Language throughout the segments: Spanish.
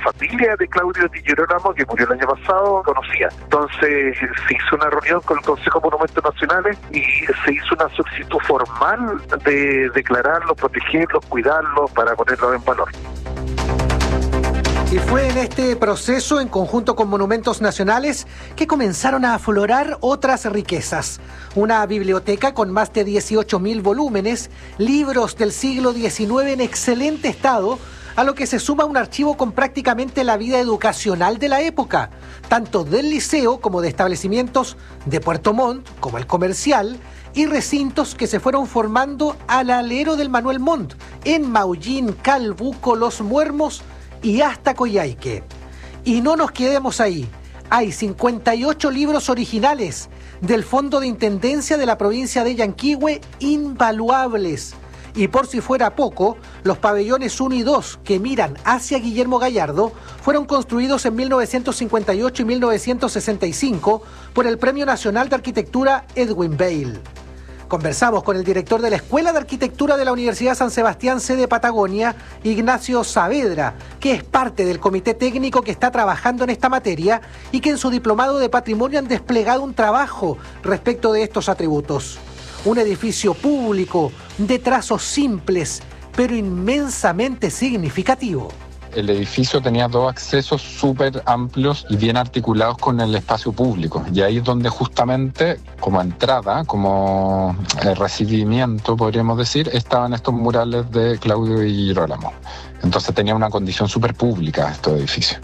familia de Claudio Di Girolamo, que murió el año pasado, conocía. Entonces se hizo una reunión con el Consejo de Monumentos Nacionales y se hizo una solicitud formal de declararlos, protegerlos, cuidarlos, para ponerlos en valor. Y fue en este proceso, en conjunto con Monumentos Nacionales, que comenzaron a aflorar otras riquezas. Una biblioteca con más de 18.000 volúmenes, libros del siglo XIX en excelente estado, a lo que se suma un archivo con prácticamente la vida educacional de la época, tanto del liceo como de establecimientos de Puerto Montt, como el Comercial, y recintos que se fueron formando al alero del Manuel Montt, en Maullín, Calbuco, Los Muermos y hasta Coyhaique. Y no nos quedemos ahí. Hay 58 libros originales del Fondo de Intendencia de la provincia de Yanquihue, invaluables. Y por si fuera poco, los pabellones 1 y 2 que miran hacia Guillermo Gallardo fueron construidos en 1958 y 1965 por el Premio Nacional de Arquitectura Edwin Bale. Conversamos con el director de la Escuela de Arquitectura de la Universidad San Sebastián, sede Patagonia, Ignacio Saavedra, que es parte del comité técnico que está trabajando en esta materia y que en su diplomado de patrimonio han desplegado un trabajo respecto de estos atributos. Un edificio público de trazos simples, pero inmensamente significativo. El edificio tenía dos accesos súper amplios y bien articulados con el espacio público. Y ahí es donde justamente, como entrada, como recibimiento, podríamos decir, estaban estos murales de Claudio Di Girolamo. Entonces tenía una condición súper pública estos edificios.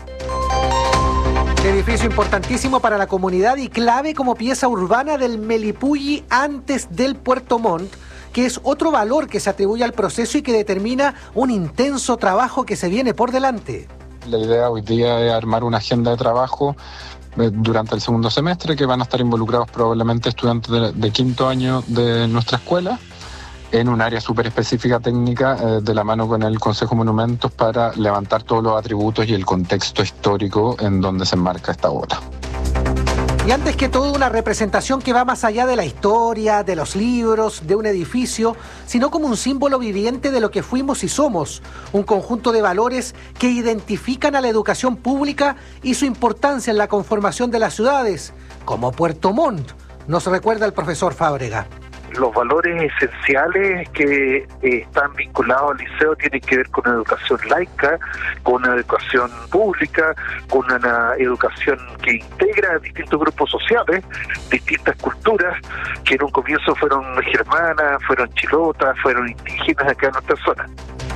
Edificio importantísimo para la comunidad y clave como pieza urbana del Melipulli antes del Puerto Montt, que es otro valor que se atribuye al proceso y que determina un intenso trabajo que se viene por delante. La idea hoy día es armar una agenda de trabajo durante el segundo semestre, que van a estar involucrados probablemente estudiantes de quinto año de nuestra escuela, en un área súper específica técnica, de la mano con el Consejo de Monumentos, para levantar todos los atributos y el contexto histórico en donde se enmarca esta obra. Y antes que todo, una representación que va más allá de la historia, de los libros, de un edificio, sino como un símbolo viviente de lo que fuimos y somos, un conjunto de valores que identifican a la educación pública y su importancia en la conformación de las ciudades, como Puerto Montt, nos recuerda el profesor Fábrega. Los valores esenciales que están vinculados al liceo tienen que ver con una educación laica, con una educación pública, con una educación que integra a distintos grupos sociales, distintas culturas, que en un comienzo fueron germanas, fueron chilotas, fueron indígenas acá en nuestra zona.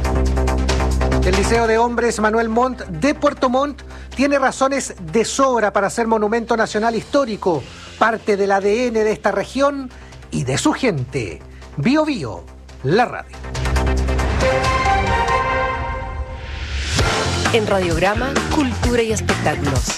El Liceo de Hombres Manuel Montt de Puerto Montt tiene razones de sobra para ser monumento nacional histórico, parte del ADN de esta región y de su gente. Bio Bio, la radio. En Radiograma, Cultura y Espectáculos.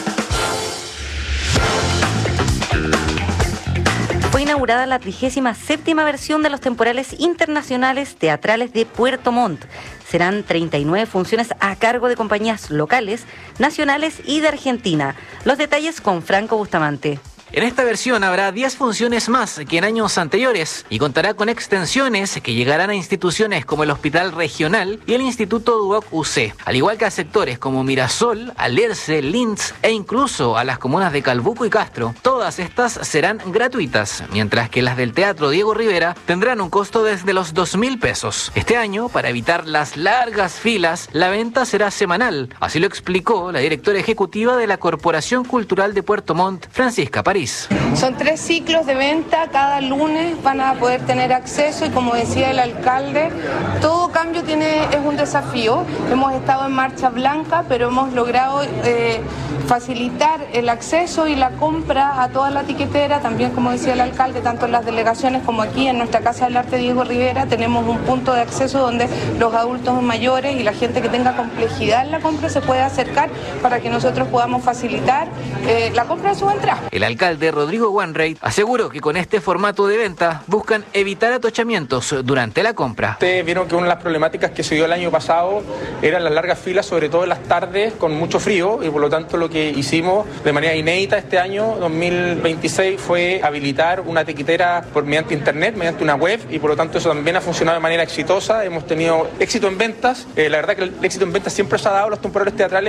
Fue inaugurada la 37ª versión de los temporales internacionales teatrales de Puerto Montt. Serán 39 funciones a cargo de compañías locales, nacionales y de Argentina. Los detalles con Franco Bustamante. En esta versión habrá 10 funciones más que en años anteriores y contará con extensiones que llegarán a instituciones como el Hospital Regional y el Instituto Duoc UC, al igual que a sectores como Mirasol, Alerce, Linz e incluso a las comunas de Calbuco y Castro. Todas estas serán gratuitas, mientras que las del Teatro Diego Rivera tendrán un costo desde los 2.000 pesos. Este año, para evitar las largas filas, la venta será semanal. Así lo explicó la directora ejecutiva de la Corporación Cultural de Puerto Montt, Francisca París. Son 3 ciclos de venta, cada lunes van a poder tener acceso y, como decía el alcalde, todo cambio es un desafío. Hemos estado en marcha blanca, pero hemos logrado facilitar el acceso y la compra a toda la tiquetera. También, como decía el alcalde, tanto en las delegaciones como aquí en nuestra Casa del Arte Diego Rivera tenemos un punto de acceso donde los adultos mayores y la gente que tenga complejidad en la compra se puede acercar para que nosotros podamos facilitar la compra de sus entradas. El alcalde Rodrigo Wanreid aseguró que con este formato de venta buscan evitar atochamientos durante la compra. Ustedes vieron que una de las problemáticas que se dio el año pasado eran las largas filas, sobre todo en las tardes con mucho frío, y por lo tanto lo que hicimos de manera inédita este año 2026 fue habilitar una tiquetera mediante internet, mediante una web, y por lo tanto eso también ha funcionado de manera exitosa. Hemos tenido éxito en ventas. La verdad que el éxito en ventas siempre se ha dado a los temporales teatrales.